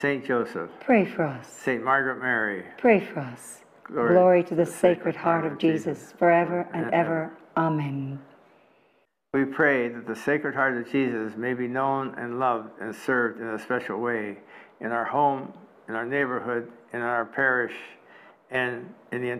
Saint Joseph, pray for us. Saint Margaret Mary, Pray for us. Glory to the Sacred Heart of Jesus, forever and ever. Amen. We pray that the Sacred Heart of Jesus may be known and loved and served in a special way in our home, in our neighborhood, in our parish, and in the